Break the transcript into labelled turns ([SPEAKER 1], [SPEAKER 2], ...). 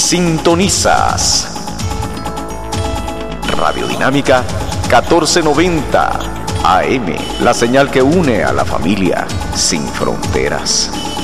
[SPEAKER 1] Sintonizas Radiodinámica 1490 AM, la señal que une a la familia sin fronteras.